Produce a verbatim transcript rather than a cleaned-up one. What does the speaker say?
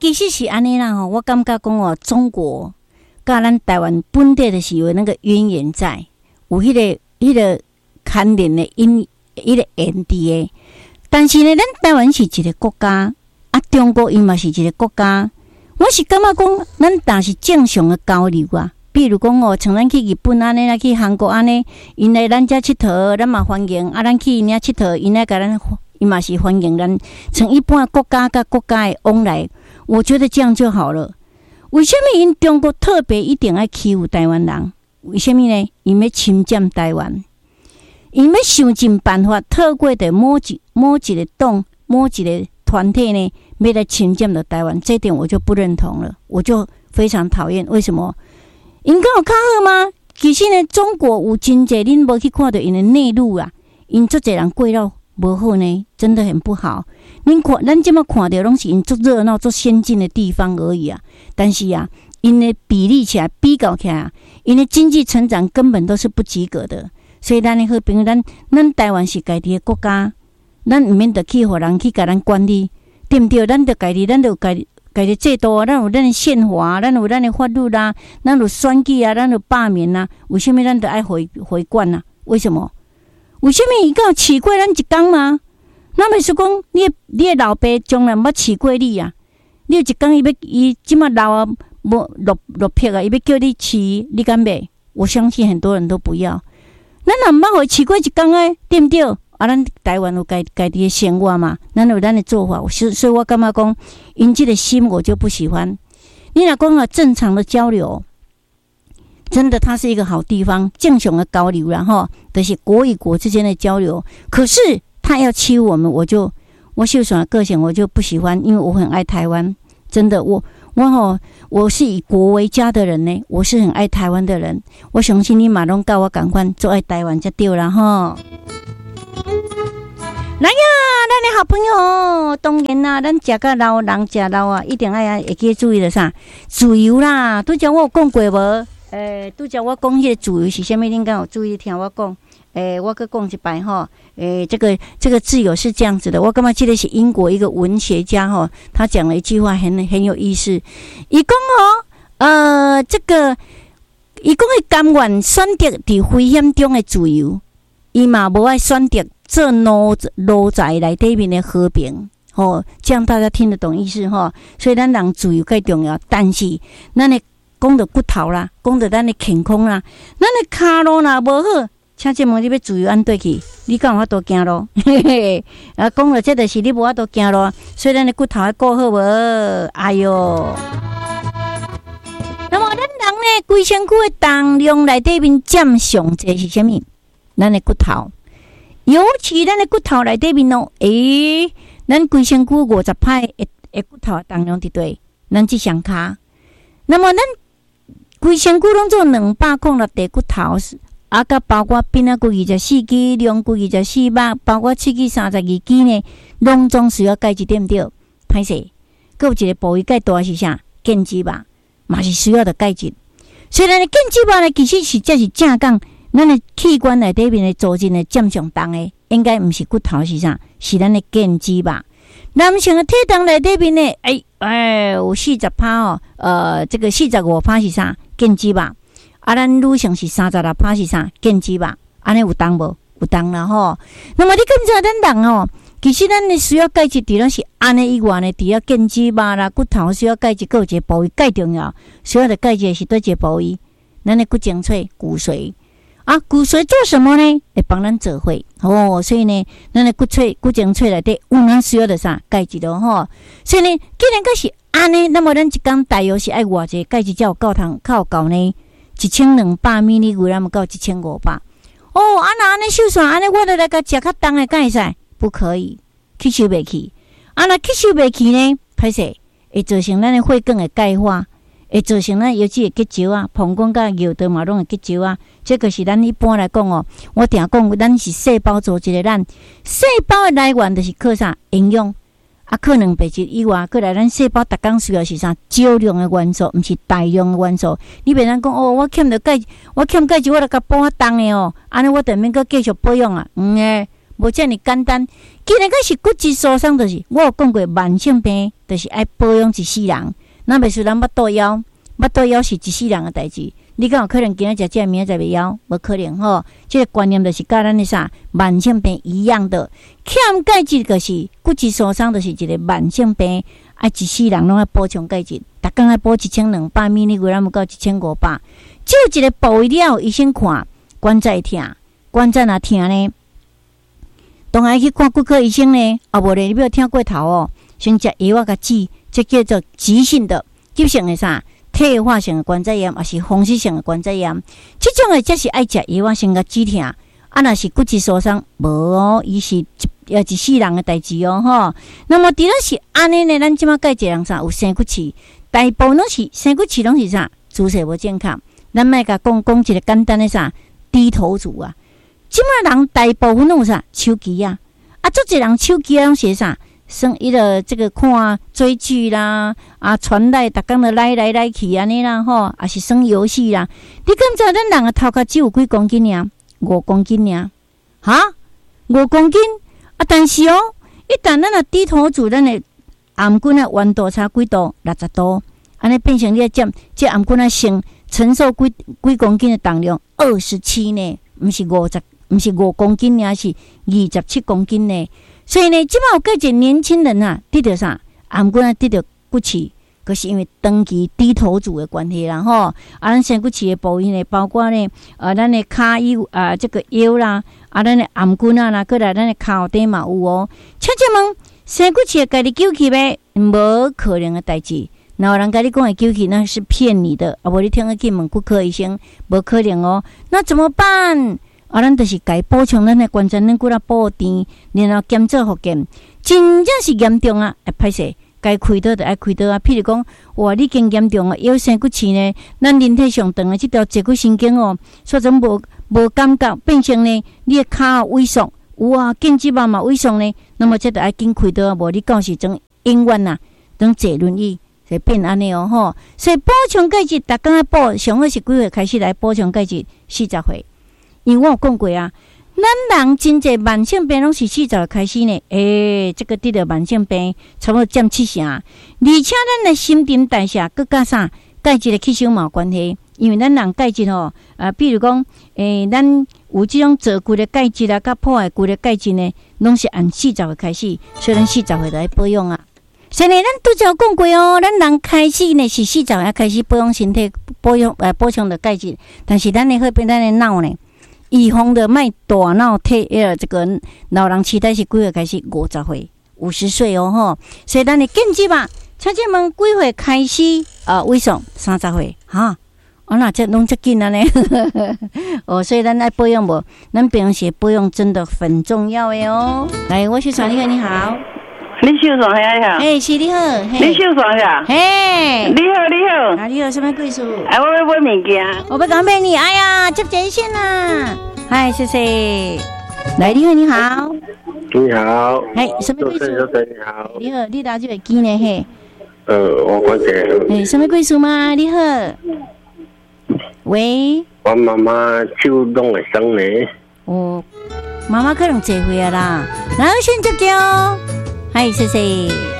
其实是安尼啦吼，我感觉讲哦，中国甲咱台湾本地的是有那个渊源在，有迄、那个迄、那个牵连的因，迄、那个缘伫的。但是呢，咱台湾是一个国家，啊，中国伊嘛是一个国家。我是感觉讲，咱但是正常的交流啊。比如讲哦，像咱去日本安尼啦，去韩国安尼，因来咱遮佚佗，咱嘛欢迎；啊，咱去因遐佚佗，因来甲咱，伊嘛是欢迎咱。像一般国家甲国家的往来，我觉得这样就好了。为什么因中国特别一定要欺负台湾人？为什么呢？因要侵占台湾，因要想尽办法，透过的某一某一个党、某一个团体呢，要来侵占到台湾。这点我就不认同了，我就非常讨厌。为什么？因敢有较好吗？其实呢，中国有真济恁无去看到因的内陆啊，因足济人过了无好呢，真的很不好。恁看，咱即马看到拢是因足热闹、足先进的地方而已啊。但是啊，因的比例起来、比较起来啊，因的经济成长根本都是不及格的。所以咱的好朋友，咱咱台湾是家己的国家，咱毋免得去互人去甲咱管理，对毋对？咱着家己，咱着家己。家己制度啊，咱有咱的宪法，咱有咱的法律啦，咱有选举啊，咱有罢免啊。为什么咱得爱回回管啊？为什么？为什么伊敢有饲过咱一天吗？那么是讲，你你的老爸将来捌饲过你啊？你有一天伊要伊即马老啊，无落落魄啊，伊要叫你饲，你敢袂？我相信很多人都不要。咱若毋捌互饲过一天诶，对毋对？啊，咱台湾有家家己的生活嘛，咱有咱的做法，所以所以我感觉讲，因这个心我就不喜欢。你若讲啊，正常的交流，真的它是一个好地方，正常的交流啦吼，就是国与国之间的交流。可是他要欺负我们，我就我秀爽的个性我就不喜欢，因为我很爱台湾，真的，我我吼，我是以国为家的人呢，我是很爱台湾的人。我相信你嘛拢甲我同款，做爱台湾才对啦吼。来呀，咱的好朋友，当然啦，咱食到老人食老啊，一定爱会记注意的啥？自由啦，拄则我有讲过无？诶，拄则我讲迄个自由是啥物？恁敢有注意听我讲？诶，我搁讲一摆吼。诶，这个这个自由是这样子的，我感觉这个是英国一个文学家吼，他讲了一句话很很有意思。伊讲哦，呃，这个伊讲伊甘愿选择伫危险中的自由。伊嘛无爱选择做奴奴才内底面的和平，吼、哦，这样大家听得懂意思吼。所以咱人自由最重要，但是咱的讲到骨头啦，讲到咱的健康啦，咱的骹路若无好，请问问你要自由安对去？你敢有法度行路？嘿嘿，啊，讲到这就是你无法度行路，所以咱的骨头要顾好无？哎哟，那么咱人呢，规身躯的重量内底面占上济是啥物？咱的骨头，尤其咱的骨头内底面哦，诶，咱规身躯五十趴的的骨头重量伫对，咱即双骹。那么咱规身躯拢做两百公六块骨头，啊，甲包括边啊骨二十四支、两骨二十四百，包括七支三十二支呢，拢总需要钙质，对毋对？歹势，佮有一个部位钙大是啥？腱肌吧，嘛是需要的钙质。所以咱的腱肌吧呢，其实是才是正讲。咱的器官内底面的组织呢，占上重的，应该毋是骨头是啥？是咱的腱肌吧。男性的体重内底面呢，哎哎，有四十趴哦，呃，这个四十五趴是啥？腱肌吧。啊，咱女性是三十六趴是啥？腱肌吧。安尼有重无？有重啦吼。那么你更知道咱人哦，其实咱的需要钙质，除了是安尼以外呢，除了腱肌吧啦、骨头需要钙质，还有一个部位钙重要。需要的钙质是对一个部位，咱的骨精髓、骨髓。啊，骨髓做什么呢？会帮咱做血哦，所以呢，咱的骨髓、骨精髓内底有咱需要的啥钙质咯吼。所以呢，既然个是安尼，那么咱一天大约是爱偌济钙质才有够通，较有够呢？一千两百米哩，有咱们到一千五百。哦，啊那安尼秀算，安尼我著来甲食较重的，敢会使？不可以，吸收袂起。啊，那吸收袂起呢？歹势会造成咱的血管的钙化。会造成咱尤其会结石啊，膀胱甲尿道嘛拢会结石啊。这个是咱一般来讲哦，我定讲咱是细胞组织的，咱细胞的来源就是靠啥营养啊，靠蛋白质以外，过来咱细胞逐工需要是啥少量的元素，毋是大量的元素。你别人讲哦，我欠着钙，我欠钙质，我来甲补啊重的哦，安尼我就免阁继续保养啊。嗯诶， 无遮尔简单。既然个是骨质疏松，就是我有讲过，慢性病就是爱保养一世人。那袂输咱腹肚枵，腹肚枵是一世人的代志。你敢有可能今仔食这，明仔载袂枵？无可能吼。这个观念就是甲咱的啥慢性病一样的，欠钙质就是骨质疏松，就是一个慢性病。爱一世人拢爱补充钙质，逐工爱补一千两百米，你为咱要到一千五百。只有一个部位了，医生看关节痛，关节若痛呢，当然去看骨科医生呢。啊，无咧，你要听过头哦，先食药啊，甲治，这叫做急性的、急性的啥？退化性的关节炎，还是风湿性的关节炎，这种的则是爱食药啊，先甲止痛。啊，若是骨质疏松，无哦，伊是也一世人的代志哦，吼。那么，除了是安尼呢，咱即马介一人啥有生骨刺，大部分拢是生骨刺，拢是啥姿势无正确。咱莫甲讲讲一个简单的啥低头族啊，即马人大部分拢有啥手机啊，啊，足侪人手机啊拢是啥？生伊个这个看追剧啦，啊传来逐工就来来来去安尼啦吼，啊是耍游戏啦。你敢知咱人个头壳只有几公斤尔？五公斤尔，哈，五公斤啊！但是哦，一旦咱若低头族，咱的颔棍啊温度差几度？六十度，安尼变成你占这颔棍啊承承受几几公斤的重量？二十七呢，毋是五十，毋是五公斤尔，是二十七公斤呢。所以呢，即摆有个一年轻人啊，得着啥？颔棍啊，得着骨刺，可是因为长期低头族的关系啦，吼。啊，咱生骨刺的部位呢，包括呢，呃，咱的骹腰啊，这个腰啦，啊，咱的颔棍啊，啦，过来咱的骹后底嘛有哦。请问，生骨刺家己救起呗？无可能的代志。然后人家你讲的救起，那是骗你的。啊，无你听个去问骨科医生，无可能哦。那怎么办？啊，咱就是该补充咱的关节软骨啦，补电，然后减做复健，真正是严重啊！会歹势，该开刀就爱开刀啊。譬如讲，哇，你更严重啊，腰生骨刺呢，咱人体上长的这条坐骨神经哦，所以无无感觉，变成呢，你的骹萎缩，哇，颈椎嘛嘛萎缩呢，那么这就爱紧开刀啊。无你到时阵永远呐，当坐轮椅就变安尼哦吼。所以补充钙质，逐工爱补，上好是几岁开始来补充钙质？四十岁。因为我有讲过啊，咱人真侪慢性病拢是四十岁开始呢。诶、欸，这个得了慢性病差不多占七成，而且咱的新陈代谢佮加啥钙质的吸收嘛有关系。因为咱人钙质吼，啊，比如讲，诶、欸，咱有这种做骨的钙质啊，甲破坏骨的钙质呢，拢是按四十岁开始，所以咱四十岁就来保养啊。所以呢，咱拄则有讲过哦，咱人开始呢是四十岁开始保养身体，保养呃补充的钙质，但是咱的好变咱的脑呢。预防的卖大脑退呃，这个老人痴呆是几岁开始？五十岁、五十岁哦吼。所以咱的建议吧，请问们几岁开始？呃，为什么三十岁？哈，哦，那这拢这紧了呢？哦，所以咱爱保养无？咱平时保养真的很重要的哦。来，我秀爽，你好，你好。 李秀爽，嘿好。 哎，是你好。 李秀爽呀。 嘿， 你好，你好。 啊，你好，什么贵数？ 哎，我要买物件。 我不敢买你，哎呀，接接线啦。嗨，谢谢。来，你好，你好。 你好。 哎，什么贵数？ 早晨，你好。 你好，你打这个机呢？嘿。 呃，我关系。 哎，什么贵数吗？你好。喂。 我妈妈手拢会酸呢。 哦，妈妈可能坐回来啦。然后先接接哦。嗨，谢谢。